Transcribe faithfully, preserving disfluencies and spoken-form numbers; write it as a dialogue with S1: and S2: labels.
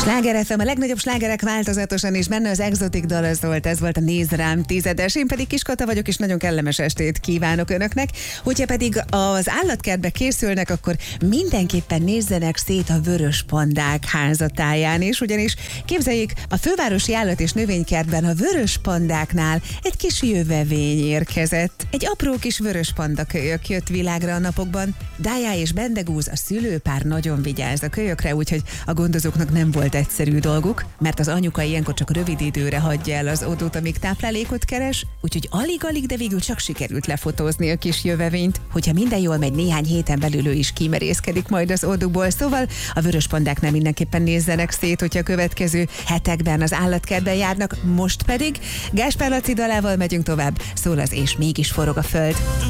S1: Sláger ef em, a legnagyobb slágerek változatosan is, benne az Exotic dal szólt, ez volt a Nézd rám tizedes. Én pedig Kiskata vagyok, és nagyon kellemes estét kívánok önöknek. Hogyha pedig az állatkertbe készülnek, akkor mindenképpen nézzenek szét a Vörös Pandák házatáján is, ugyanis képzeljék, a fővárosi állat- és növénykertben a Vörös Pandáknál egy kis jövevény érkezett. Egy apró kis vörös panda kölyök jött világra a napokban. Dájá és Bendegúz, a szülőpár nagyon vigyáz a kölyökre, úgyhogy a gondozóknak nem volt egyszerű dolguk, mert az anyuka ilyenkor csak rövid időre hagyja el az odót, amíg táplálékot keres, úgyhogy alig-alig, de végül csak sikerült lefotózni a kis jövevényt. Hogyha minden jól megy, néhány héten belül ő is kimerészkedik majd az odúból, szóval a Vörös Pandáknál mindenképpen nézzenek szét, hogyha a következő hetekben az állatkertben járnak. Most pedig Gáspár Laci dalával megyünk tovább, szól az És mégis forog a föld.